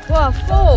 哇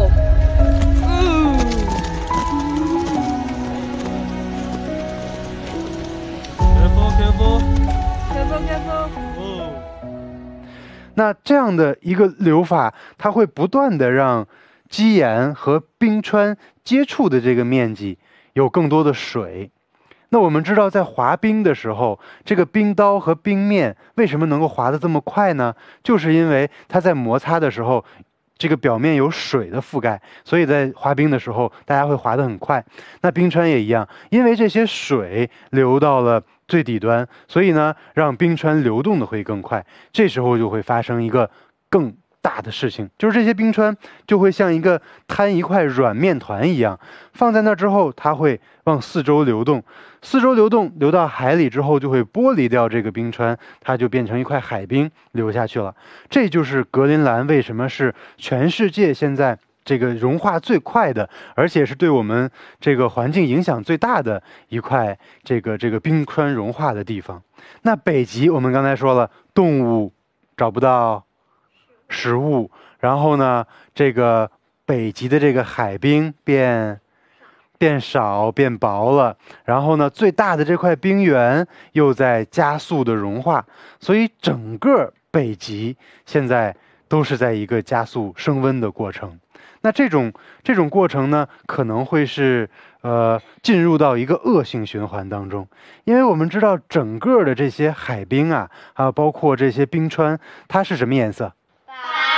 ，full，careful，careful，careful， 哦，那这样的一个流法，它会不断的让基岩和冰川接触的这个面积有更多的水。那我们知道，在滑冰的时候，这个冰刀和冰面为什么能够滑得这么快呢？就是因为它在摩擦的时候，这个表面有水的覆盖，所以在滑冰的时候，大家会滑得很快。那冰川也一样，因为这些水流到了最底端，所以呢，让冰川流动的会更快。这时候就会发生一个更大的事情，就是这些冰川就会像摊一块软面团一样，放在那之后，它会往四周流动，流到海里之后，就会剥离掉这个冰川，它就变成一块海冰流下去了。这就是格陵兰为什么是全世界现在这个融化最快的，而且是对我们这个环境影响最大的一块这个冰川融化的地方。那北极我们刚才说了，动物找不到食物，然后呢，这个北极的这个海冰变少变薄了，然后呢，最大的这块冰原又在加速的融化，所以整个北极现在都是在一个加速升温的过程。那这种过程呢，可能会是进入到一个恶性循环当中，因为我们知道整个的这些海冰啊，还有包括这些冰川，它是什么颜色？ 白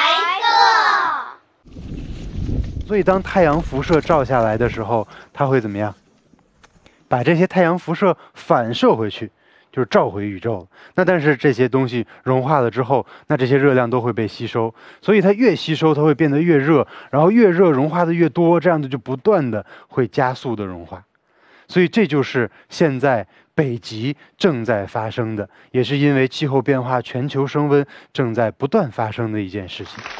色。 所以当太阳辐射照下来的时候，它会怎么样？把这些太阳辐射反射回去，就是照回宇宙。那但是这些东西融化了之后，那这些热量都会被吸收，所以它越吸收，它会变得越热，然后越热融化的越多，这样的就不断的会加速的融化。所以这就是现在北极正在发生的，也是因为气候变化、全球升温正在不断发生的一件事情。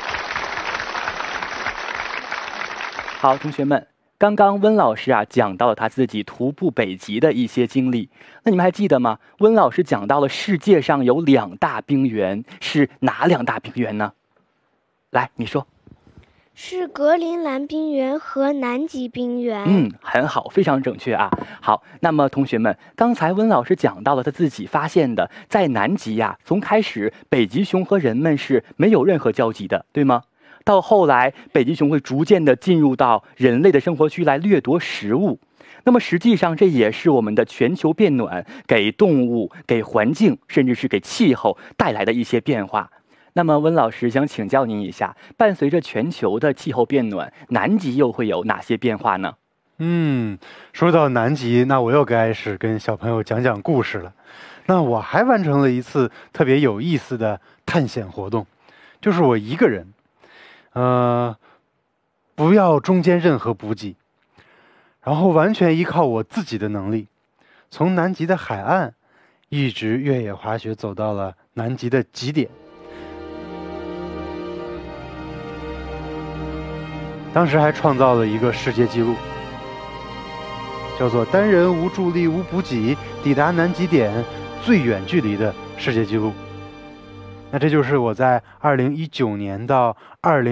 好，同学们，刚刚温老师讲到了他自己徒步北极的一些经历，那你们还记得吗？温老师讲到了世界上有2大冰原，是哪2大冰原呢？来，你说。 是格陵兰冰原和南极冰原。 很好，非常正确啊。好，那么同学们，刚才温老师讲到了他自己发现的，在南极从开始北极熊和人们是没有任何交集的，对吗？到后来，北极熊会逐渐的进入到人类的生活区来掠夺食物。那么实际上，这也是我们的全球变暖给动物、给环境，甚至是给气候带来的一些变化。那么温老师想请教您一下，伴随着全球的气候变暖，南极又会有哪些变化呢？ 说到南极，那我又开始跟小朋友讲讲故事了。那我还完成了一次特别有意思的探险活动，就是我一个人，不要中间任何补给，然后完全依靠我自己的能力，从南极的海岸一直越野滑雪走到了南极的极点。当时还创造了一个世界纪录，叫做单人无助力无补给抵达南极点最远距离的世界纪录。那这就是我在2019年到